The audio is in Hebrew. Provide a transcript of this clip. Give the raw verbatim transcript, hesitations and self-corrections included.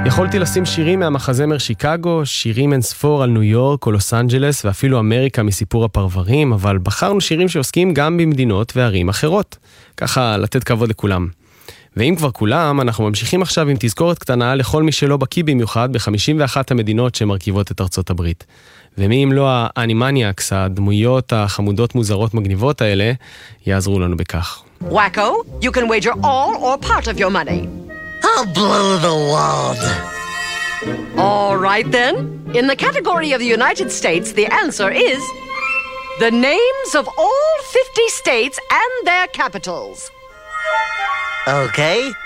יכולתי לשים שירים מהמחזמר שיקגו, שירים אין ספור על ניו יורק או לוס אנג'לס ואפילו אמריקה מסיפור הפרברים, אבל בחרנו שירים שעוסקים גם במדינות וערים אחרות. ככה לתת כבוד לכולם. ואם כבר כולם, אנחנו ממשיכים עכשיו עם תזכורת קטנה לכל מי שלא בקיא במיוחד ב-חמישים ואחת המדינות שמרכיבות את ארצות הברית. ומי אם לא האנימניאקס, הדמויות החמודות מוזרות מגניבות האלה, יעזרו לנו בכך. Wacko, you can wager all or part of your money. I'll blow the wad. All right then. In the category of the United States, the answer is the names of all fifty states and their capitals. Okay.